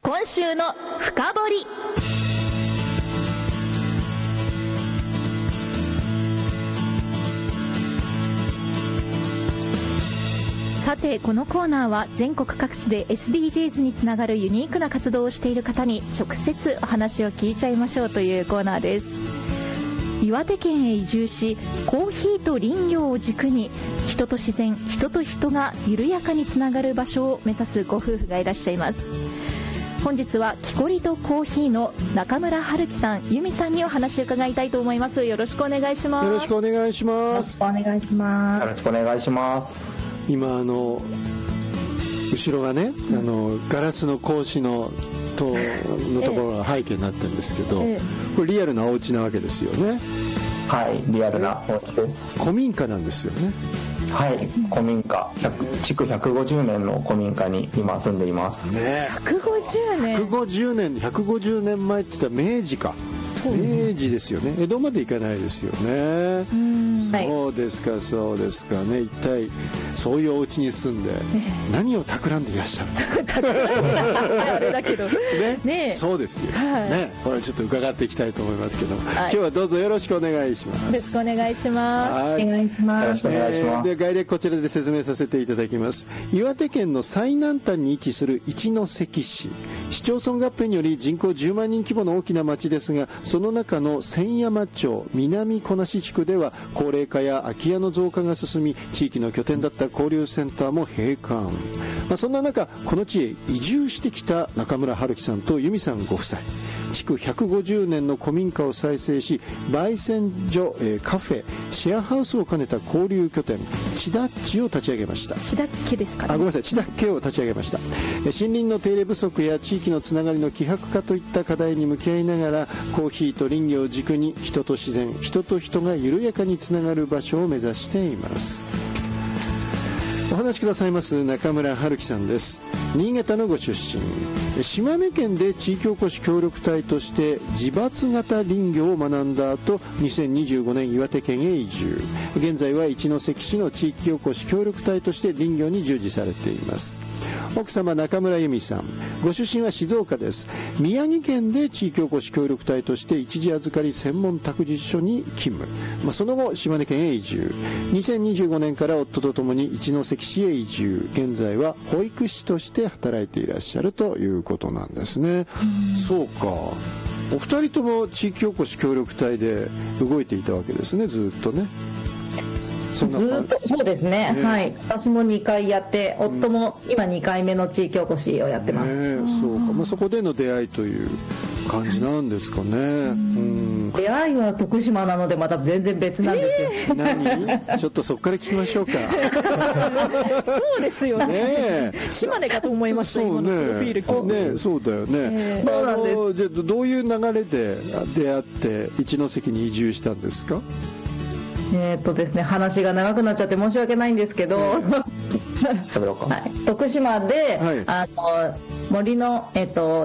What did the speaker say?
今週の深掘り。さて、このコーナーは全国各地で SDGs につながるユニークな活動をしている方に直接お話を聞いちゃいましょうというコーナーです。岩手県へ移住し、コーヒーと林業を軸に人と自然、人と人が緩やかにつながる場所を目指すご夫婦がいらっしゃいます。本日は木こりとコーヒーの中村春樹さん、由美さんにお話を伺いたいと思います。よろしくお願いします。 よろしくお願いします。 よろしくお願いします。 よろしくお願いします。 今後ろがね、ガラスの格子のところが背景になってるんですけど、これリアルなお家なわけですよね。 はい、リアルなお家です。 古民家なんですよね。 はい、古民家、築150年の古民家に今住んでいますね。 150 年前って言ったら明治か。明治ですよね。江戸まで行かないですよね。そうですか、そうですかね。一体そういうお家に住んで何を企んでいらっしゃるのあれだけどね。 そうですよね。これちょっと伺っていきたいと思いますけど、今日はどうぞよろしくお願いします。 よろしくお願いします。 お願いします。 よろしくお願いします。 で、概略こちらで説明させていただきます。岩手県の最南端に位置する一関市、市町村合併により人口10万人規模の大きな町ですが、その中の千山町南小梨地区では高齢化や空き家の増加が進み、地域の拠点だった交流センターも閉館。そんな中、この地へ移住してきた中村春樹さんと由美さんご夫妻、築150年の古民家を再生し、焙煎所、カフェ、シェアハウスを兼ねた交流拠点千田っちを立ち上げました。 千田っけですかね。 ごめんなさい、千田っけを立ち上げました。森林の手入れ不足や地域のつながりの希薄化といった課題に向き合いながら、コーヒーと林業を軸に人と自然、人と人が緩やかにつながる場所を目指しています。お話しくださいます中村春樹さんです。新潟のご出身。島根県で地域おこし協力隊として自伐型林業を学んだ後、2025年岩手県へ移住。現在は一関市の地域おこし協力隊として林業に従事されています。奥様中村由美さん、ご出身は静岡です。宮城県で地域おこし協力隊として一時預かり専門託児所に勤務。その後島根県へ移住。2025年から夫とともに一関市へ移住。現在は保育士として働いていらっしゃるということなんですね。そうか、お二人とも地域おこし協力隊で動いていたわけですね、ずっとね。 ずっとそうですね、はい。私も2回やって、夫も今2回目の地域おこしをやってます。 そうか、そこでの出会いという感じなんですかね。 出会いは徳島なのでまた全然別なんですよ。 何？ちょっとそこから聞きましょうか。 そうですよね。島根かと思いました。 そうね。 今のプロフィール聞いて。そうだよね。 そうなんです。 じゃあどういう流れで出会って一関に移住したんですか？ ですね、話が長くなっちゃって申し訳ないんですけど、はい、徳島で、森の、